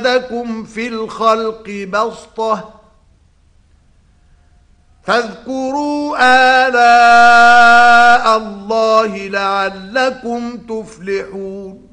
زادكم في الخلق بسطة فاذكروا آلاء الله لعلكم تفلحون